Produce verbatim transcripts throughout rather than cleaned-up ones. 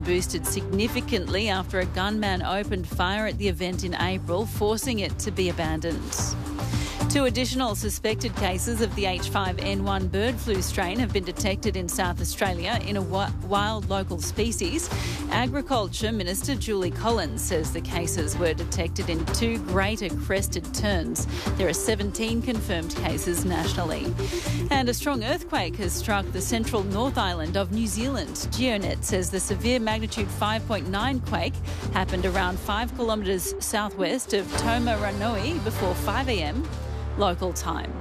boosted significantly after a gunman opened fire at the event in April, forcing it to be abandoned. Two additional suspected cases of the H five N one bird flu strain have been detected in South Australia in a wild local species. Agriculture Minister Julie Collins says the cases were detected in two greater crested terns. There are seventeen confirmed cases nationally. And a strong earthquake has struck the central North Island of New Zealand. GeoNet says the severe magnitude five point nine quake happened around five kilometres southwest of Taumarunui before five a m local time.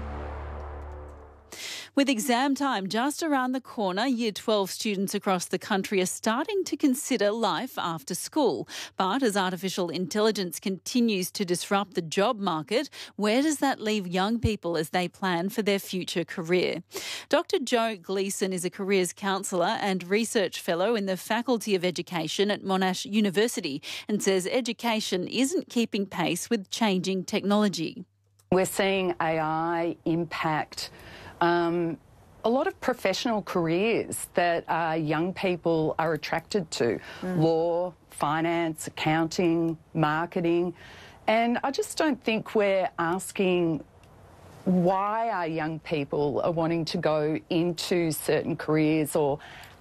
With exam time just around the corner, Year twelve students across the country are starting to consider life after school. But as artificial intelligence continues to disrupt the job market, where does that leave young people as they plan for their future career? Doctor Jo Gleeson is a careers counsellor and research fellow in the Faculty of Education at Monash University and says education isn't keeping pace with changing technology. We're seeing A I impact um, a lot of professional careers that uh, young people are attracted to. Mm. Law, finance, accounting, marketing. And I just don't think we're asking why our young people are wanting to go into certain careers or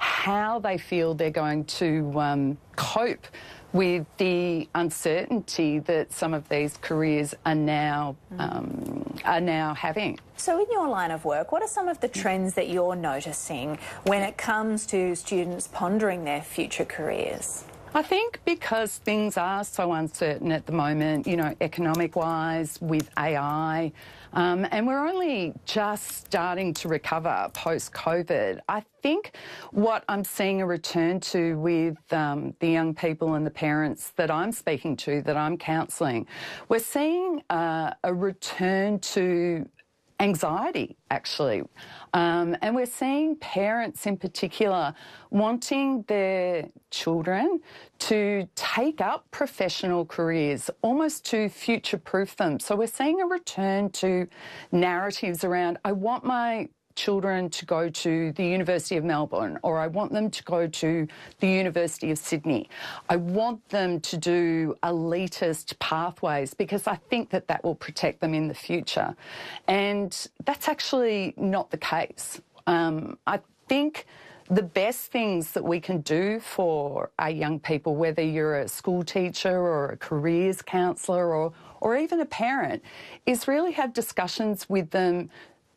how they feel they're going to um, cope with the uncertainty that some of these careers are now um, are now having. So in your line of work, what are some of the trends that you're noticing when it comes to students pondering their future careers? I think because things are so uncertain at the moment, you know, economic-wise, with A I, um, and we're only just starting to recover post-COVID, I think what I'm seeing a return to with um, the young people and the parents that I'm speaking to, that I'm counselling, we're seeing uh, a return to anxiety, actually. Um, and we're seeing parents in particular wanting their children to take up professional careers, almost to future-proof them. So we're seeing a return to narratives around, I want my children to go to the University of Melbourne, or I want them to go to the University of Sydney. I want them to do elitist pathways because I think that that will protect them in the future. And that's actually not the case. Um, I think the best things that we can do for our young people, whether you're a school teacher or a careers counsellor or, or even a parent, is really have discussions with them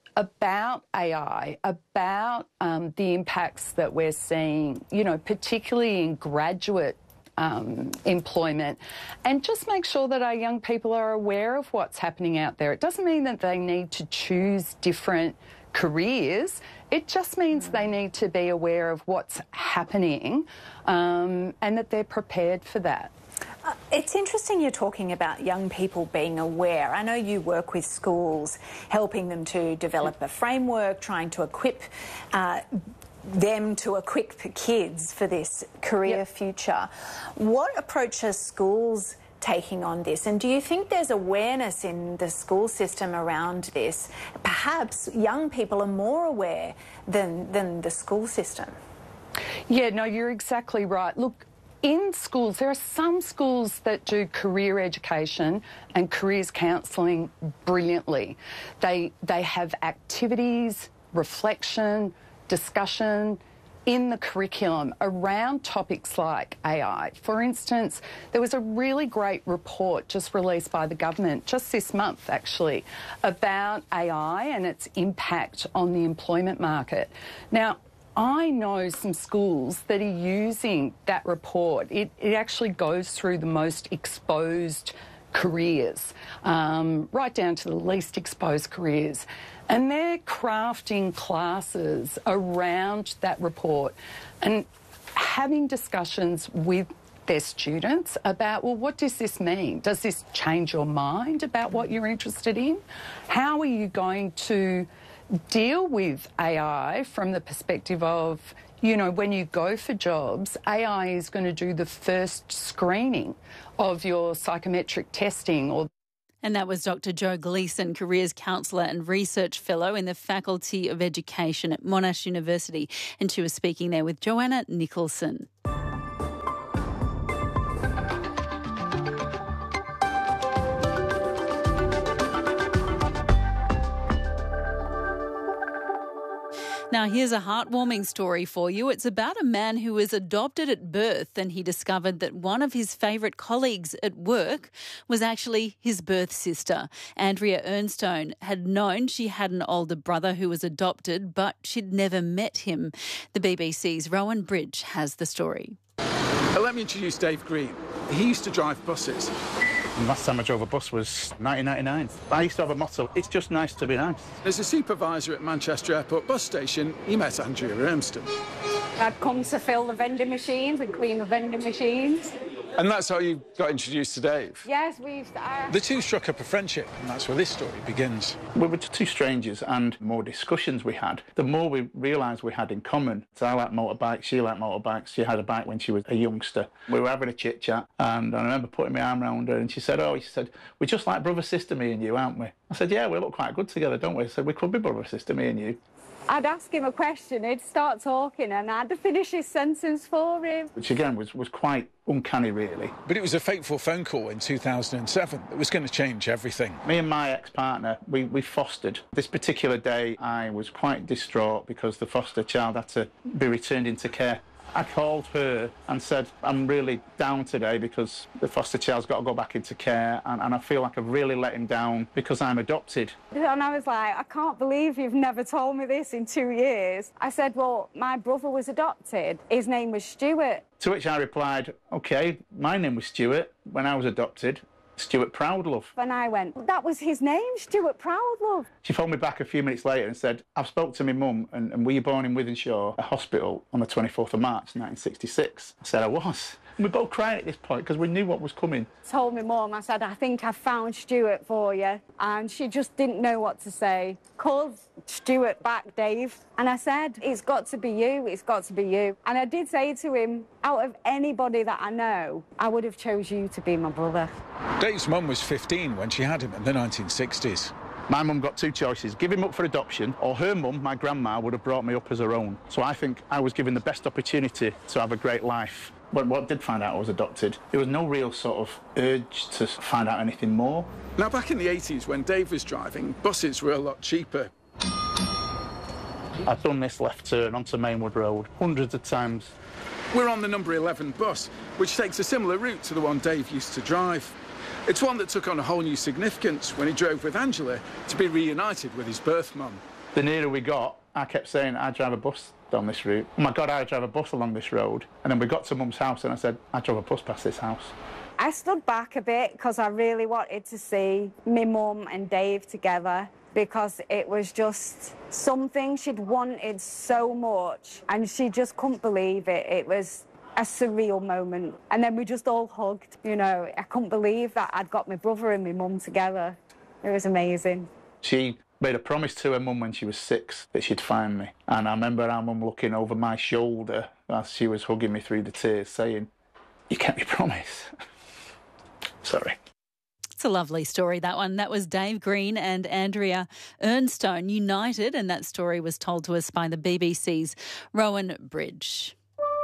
about A I, about um, the impacts that we're seeing, you know, particularly in graduate um, employment, and just make sure that our young people are aware of what's happening out there. It doesn't mean that they need to choose different careers. It just means they need to be aware of what's happening um, and that they're prepared for that. Uh, it's interesting you're talking about young people being aware. I know you work with schools, helping them to develop a framework, trying to equip uh, them to equip kids for this career yep. future. What approach are schools taking on this? And do you think there's awareness in the school system around this? Perhaps young people are more aware than, than the school system. Yeah, no, you're exactly right. Look, in schools, there are some schools that do career education and careers counselling brilliantly. They, they have activities, reflection, discussion in the curriculum around topics like A I. For instance, there was a really great report just released by the government just this month, actually, about A I and its impact on the employment market. Now, I know some schools that are using that report. It, it actually goes through the most exposed careers, um, right down to the least exposed careers. And they're crafting classes around that report and having discussions with their students about, well, what does this mean? Does this change your mind about what you're interested in? How are you going to deal with A I from the perspective of, you know, when you go for jobs, A I is going to do the first screening of your psychometric testing. Or And that was Doctor Jo Gleeson, Careers Counsellor and Research Fellow in the Faculty of Education at Monash University. And she was speaking there with Joanna Nicholson. Now, here's a heartwarming story for you. It's about a man who was adopted at birth, and he discovered that one of his favourite colleagues at work was actually his birth sister. Andrea Ernstone had known she had an older brother who was adopted, but she'd never met him. The B B C's Rowan Bridge has the story. Let me introduce Dave Green. He used to drive buses. The last time I drove a bus was nineteen ninety-nine. I used to have a motto, it's just nice to be nice. As a supervisor at Manchester Airport bus station, he met Andrea Ernstone. I'd come to fill the vending machines and clean the vending machines. And that's how you got introduced to Dave? Yes, we've... Uh... The two struck up a friendship, and that's where this story begins. We were two strangers, and the more discussions we had, the more we realised we had in common. So I like motorbikes, she liked motorbikes. She had a bike when she was a youngster. We were having a chit-chat, and I remember putting my arm around her, and she said, oh, she said, we're just like brother-sister, me and you, aren't we? I said, yeah, we look quite good together, don't we? I said, we could be brother-sister, me and you. I'd ask him a question, he'd start talking, and I'd finish his sentence for him. Which, again, was, was quite uncanny, really. But it was a fateful phone call in two thousand seven that was going to change everything. Me and my ex-partner, we, we fostered. This particular day, I was quite distraught because the foster child had to be returned into care. I called her and said, I'm really down today because the foster child's got to go back into care, and, and I feel like I've really let him down because I'm adopted. And I was like, I can't believe you've never told me this in two years. I said, well, my brother was adopted. His name was Stuart. To which I replied, OK, my name was Stuart when I was adopted. Stuart Proudlove. And I went, that was his name, Stuart Proudlove. She phoned me back a few minutes later and said, I've spoke to my mum, and, and were you born in Wythenshawe, a hospital, on the twenty-fourth of March, nineteen sixty-six? I said, I was. And we both cried at this point because we knew what was coming. I told my mum, I said, I think I found Stuart for you. And she just didn't know what to say. Called Stuart back, Dave. And I said, it's got to be you, it's got to be you. And I did say to him, out of anybody that I know, I would have chose you to be my brother. Dave's mum was fifteen when she had him in the nineteen sixties. My mum got two choices, give him up for adoption, or her mum, my grandma, would have brought me up as her own. So I think I was given the best opportunity to have a great life. But what I did find out I was adopted, there was no real sort of urge to find out anything more. Now, back in the eighties, when Dave was driving, buses were a lot cheaper. I've done this left turn onto Mainwood Road hundreds of times. We're on the number eleven bus, which takes a similar route to the one Dave used to drive. It's one that took on a whole new significance when he drove with Angela to be reunited with his birth mum. The nearer we got, I kept saying, I drive a bus down this route. Oh my God, I drive a bus along this road. And then we got to Mum's house and I said, I drove a bus past this house. I stood back a bit because I really wanted to see me mum and Dave together, because it was just something she'd wanted so much and she just couldn't believe it. It was a surreal moment. And then we just all hugged, you know. I couldn't believe that I'd got my brother and my mum together. It was amazing. She made a promise to her mum when she was six that she'd find me. And I remember our mum looking over my shoulder as she was hugging me through the tears, saying, you kept your promise. Sorry. It's a lovely story, that one. That was Dave Green and Andrea Ernstone united, and that story was told to us by the B B C's Rowan Bridge.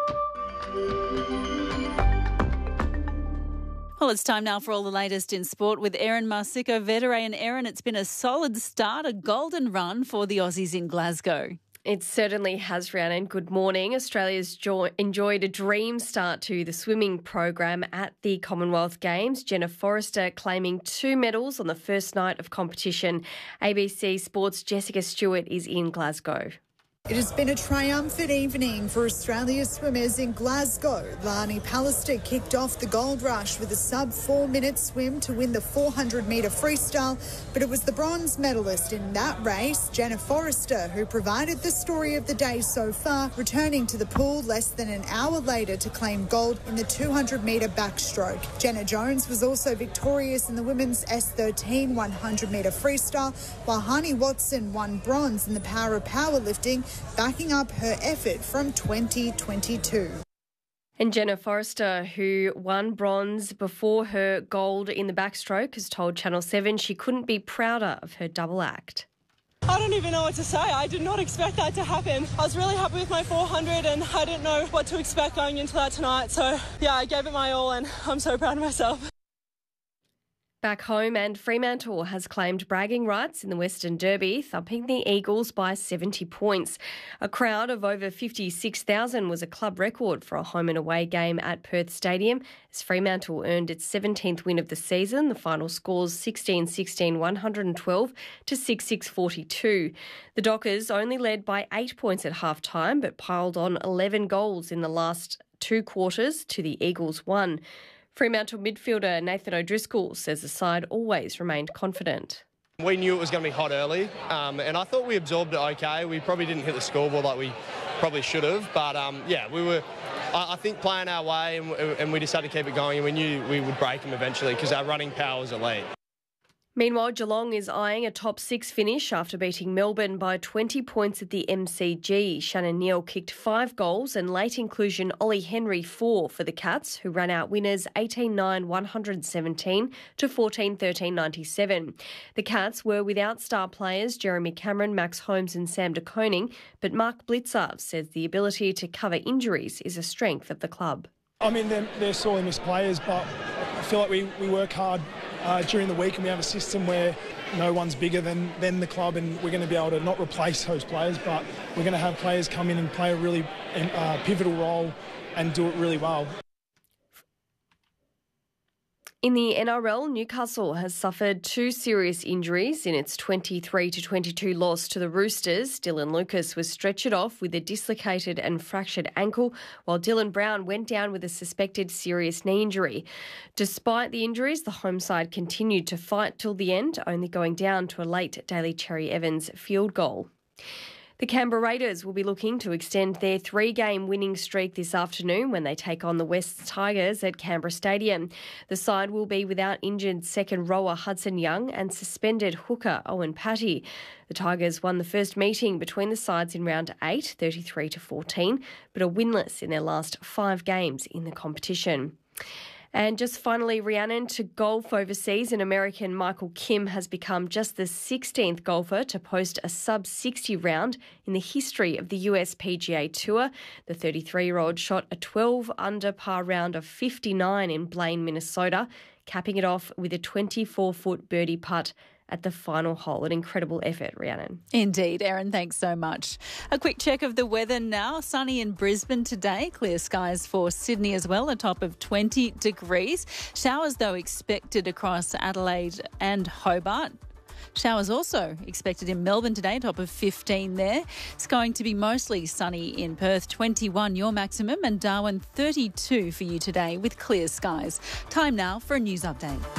Well, it's time now for all the latest in sport with Erin Marsico-Vettere. And Erin, it's been a solid start, a golden run for the Aussies in Glasgow. It certainly has, Rhiannon. Good morning. Australia's jo- enjoyed a dream start to the swimming program at the Commonwealth Games. Jenna Forrester claiming two medals on the first night of competition. A B C Sports' Jessica Stewart is in Glasgow. It has been a triumphant evening for Australia's swimmers in Glasgow. Lani Pallister kicked off the gold rush with a sub four-minute swim to win the four hundred metre freestyle, but it was the bronze medalist in that race, Jenna Forrester, who provided the story of the day so far, returning to the pool less than an hour later to claim gold in the two hundred metre backstroke. Jenna Jones was also victorious in the women's S thirteen one hundred metre freestyle, while Hani Watson won bronze in the para powerlifting, backing up her effort from twenty twenty-two. And Jenna Forrester, who won bronze before her gold in the backstroke, has told Channel seven she couldn't be prouder of her double act. I don't even know what to say. I did not expect that to happen. I was really happy with my four hundred and I didn't know what to expect going into that tonight. So, yeah, I gave it my all and I'm so proud of myself. Back home, and Fremantle has claimed bragging rights in the Western Derby, thumping the Eagles by seventy points. A crowd of over fifty-six thousand was a club record for a home and away game at Perth Stadium as Fremantle earned its seventeenth win of the season. The final scores sixteen sixteen, one twelve to six six forty-two. The Dockers only led by eight points at half-time but piled on eleven goals in the last two quarters to the Eagles' one. Fremantle midfielder Nathan O'Driscoll says the side always remained confident. We knew it was going to be hot early, um, and I thought we absorbed it okay. We probably didn't hit the scoreboard like we probably should have, but um, yeah, we were, I, I think, playing our way, and, and we just had to keep it going, and we knew we would break them eventually because our running power was elite. Meanwhile, Geelong is eyeing a top six finish after beating Melbourne by twenty points at the M C G. Shannon Neale kicked five goals and late inclusion Ollie Henry four for the Cats, who ran out winners eighteen nine, one seventeen to fourteen thirteen ninety-seven. The Cats were without star players Jeremy Cameron, Max Holmes and Sam de Koning, but Mark Blicavs says the ability to cover injuries is a strength of the club. I mean, they're, they're sorely missed players, but I feel like we, we work hard uh, during the week and we have a system where no one's bigger than, than the club, and we're going to be able to not replace those players, but we're going to have players come in and play a really uh, pivotal role and do it really well. In the N R L, Newcastle has suffered two serious injuries in its twenty-three to twenty-two loss to the Roosters. Dylan Lucas was stretchered off with a dislocated and fractured ankle, while Dylan Brown went down with a suspected serious knee injury. Despite the injuries, the home side continued to fight till the end, only going down to a late Daly Cherry Evans field goal. The Canberra Raiders will be looking to extend their three-game winning streak this afternoon when they take on the West Tigers at Canberra Stadium. The side will be without injured second rower Hudson Young and suspended hooker Owen Patty. The Tigers won the first meeting between the sides in round eight, thirty-three to fourteen, but are winless in their last five games in the competition. And just finally, Rhiannon, to golf overseas, and American Michael Kim has become just the sixteenth golfer to post a sub sixty round in the history of the U S P G A Tour. The thirty-three-year-old shot a twelve under par round of fifty-nine in Blaine, Minnesota, capping it off with a twenty-four-foot birdie putt at the final hole. An incredible effort, Rhiannon. Indeed, Erin, thanks so much. A quick check of the weather now. Sunny in Brisbane today. Clear skies for Sydney as well, a top of twenty degrees. Showers, though, expected across Adelaide and Hobart. Showers also expected in Melbourne today, top of fifteen there. It's going to be mostly sunny in Perth, twenty-one your maximum, and Darwin thirty-two for you today with clear skies. Time now for a news update.